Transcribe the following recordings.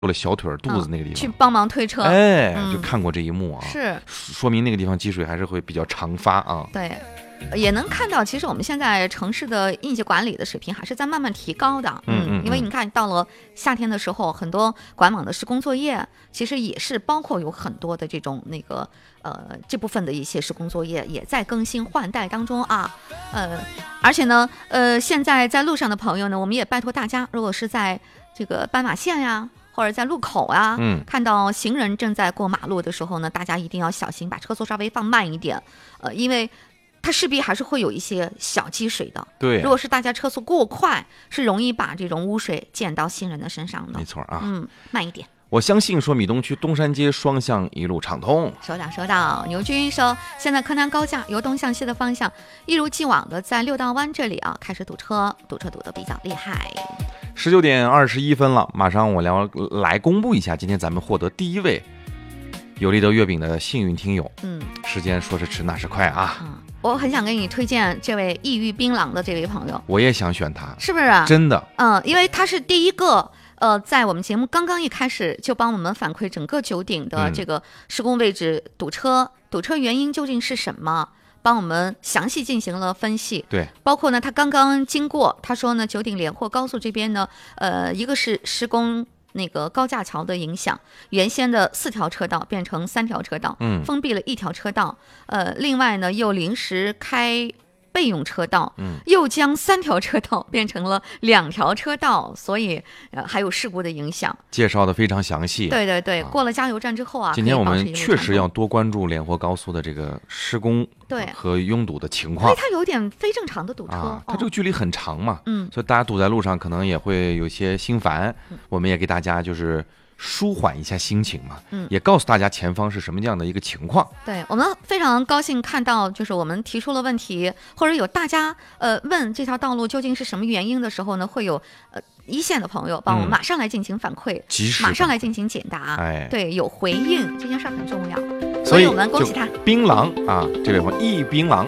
了小腿肚子那个地方， 去帮忙推车。 就看过这一幕啊， 是说明那个地方积水还是会比较常发啊。 对。也能看到，其实我们现在城市的应急管理的水平还是在慢慢提高的。因为你看到了夏天的时候，很多管网的施工作业，其实也是包括有很多的这种这部分的一些施工作业也在更新换代当中啊。而且呢，现在在路上的朋友呢，我们也拜托大家，如果是在这个斑马线呀，或者在路口啊，看到行人正在过马路的时候呢，大家一定要小心，把车速稍微放慢一点。因为它势必还是会有一些小积水的。 对， 如果是大家车速过快，是容易把这种污水溅到行人的身上的。 没错啊。 慢一点。 我相信说米东区东山街双向一路畅通。 收到。牛军说，现在柯南高架由东向西的方向，一如既往的在六道湾这里啊开始堵车堵得比较厉害。 19点21分了，马上我来公布一下今天咱们获得第一位有利德月饼的幸运听友。时间说是迟那是快啊。 我很想给你推荐这位异域槟榔的这位朋友， 我也想选他， 是不是？ 真的。 因为他是第一个在我们节目刚刚一开始就帮我们反馈整个九鼎的这个施工位置堵车原因究竟是什么，帮我们详细进行了分析。 对， 包括呢他刚刚经过，他说呢九鼎连霍高速这边呢，一个是施工那个高架桥的影响，原先的4条车道变成3条车道，封闭了1条车道。另外呢又临时开备用车道，又将3条车道变成了2条车道，所以还有事故的影响， 介绍的非常详细。 对，过了加油站之后啊， 今天我们确实要多关注连霍高速的这个施工和拥堵的情况， 因为它有点非正常的堵车， 它这个距离很长嘛，所以大家堵在路上可能也会有些心烦，我们也给大家就是舒缓一下心情嘛，也告诉大家前方是什么样的一个情况。 对，我们非常高兴看到，就是我们提出了问题，或者有大家问这条道路究竟是什么原因的时候呢，会有一线的朋友帮我们马上来进行反馈，马上来进行解答。对，有回应，这件事很重要，所以我们恭喜他。 槟榔啊，这位朋友一槟榔。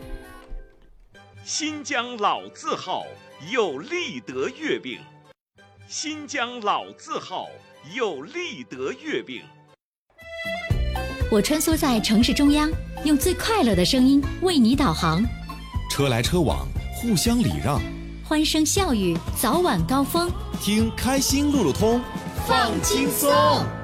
新疆老字号有利德月饼，新疆老字号有利德月饼。 我穿梭在城市中央，用最快乐的声音为你导航。 车来车往，互相礼让， 欢声笑语，早晚高峰。 听开心路路通， 放轻松。